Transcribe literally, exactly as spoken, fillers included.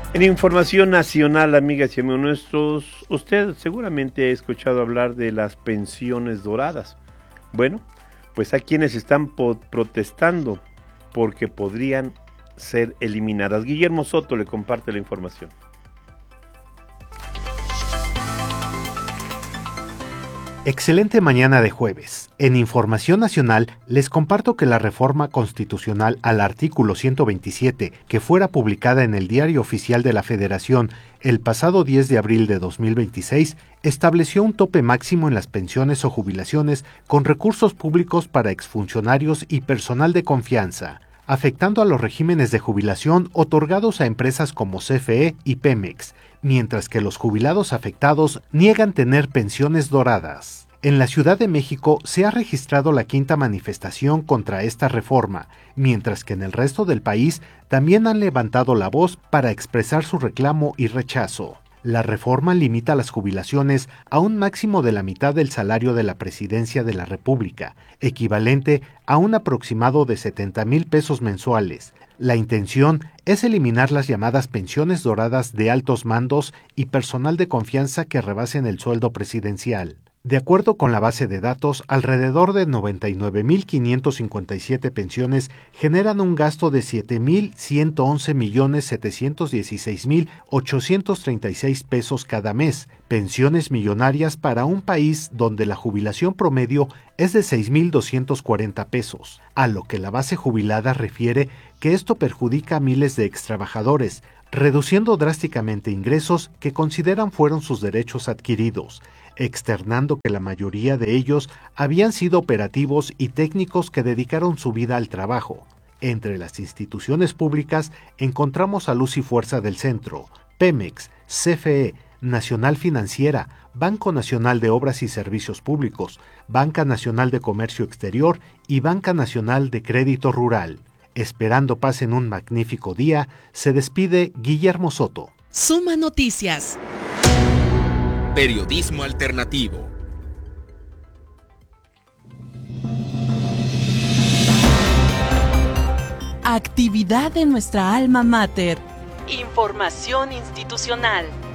En información nacional, amigas y amigos nuestros, usted seguramente ha escuchado hablar de las pensiones doradas. Bueno, pues hay quienes están po- protestando porque podrían ser eliminadas. Guillermo Soto le comparte la información. Excelente mañana de jueves. En Información Nacional les comparto que la reforma constitucional al artículo ciento veintisiete, que fuera publicada en el Diario Oficial de la Federación el pasado diez de abril de dos mil veintiséis, estableció un tope máximo en las pensiones o jubilaciones con recursos públicos para exfuncionarios y personal de confianza, afectando a los regímenes de jubilación otorgados a empresas como C F E y Pemex, mientras que los jubilados afectados niegan tener pensiones doradas. En la Ciudad de México se ha registrado la quinta manifestación contra esta reforma, mientras que en el resto del país también han levantado la voz para expresar su reclamo y rechazo. La reforma limita las jubilaciones a un máximo de la mitad del salario de la Presidencia de la República, equivalente a un aproximado de setenta mil pesos mensuales. La intención es eliminar las llamadas pensiones doradas de altos mandos y personal de confianza que rebasen el sueldo presidencial. De acuerdo con la base de datos, alrededor de noventa y nueve mil quinientas cincuenta y siete pensiones generan un gasto de siete mil ciento once millones setecientos dieciséis mil ochocientos treinta y seis pesos cada mes, pensiones millonarias para un país donde la jubilación promedio es de seis mil doscientos cuarenta pesos, a lo que la base jubilada refiere que esto perjudica a miles de extrabajadores, reduciendo drásticamente ingresos que consideran fueron sus derechos adquiridos, externando que la mayoría de ellos habían sido operativos y técnicos que dedicaron su vida al trabajo. Entre las instituciones públicas encontramos a Luz y Fuerza del Centro, Pemex, C F E, Nacional Financiera, Banco Nacional de Obras y Servicios Públicos, Banca Nacional de Comercio Exterior y Banca Nacional de Crédito Rural. Esperando pasen un magnífico día, se despide Guillermo Soto. Suma Noticias. Periodismo alternativo. Actividad de nuestra alma mater. Información institucional.